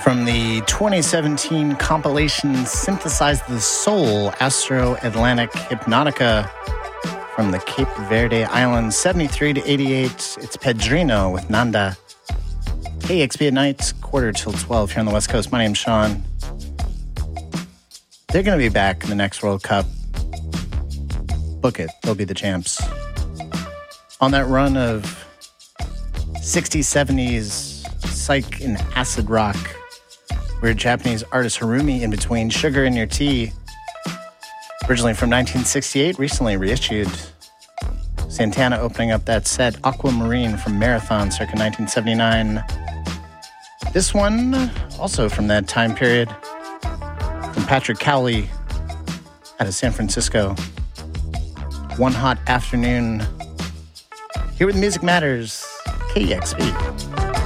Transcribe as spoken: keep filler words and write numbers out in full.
From the twenty seventeen compilation Synthesize the Soul, Astro Atlantic Hypnotica from the Cape Verde Islands, seventy-three to eighty-eight. It's Pedrino with Nanda. K X P at night, quarter till twelve here on the West Coast. My name's Sean. They're going to be back in the next World Cup. Book it. They'll be the champs. On that run of sixties, seventies, psych and acid rock, weird Japanese artist Harumi in between Sugar in Your Tea. Originally from nineteen sixty-eight, recently reissued. Santana opening up that set. Aquamarine from Marathon circa nineteen seventy-nine. This one, also from that time period, from Patrick Cowley out of San Francisco. One Hot Afternoon. Here with Music Matters, K X P.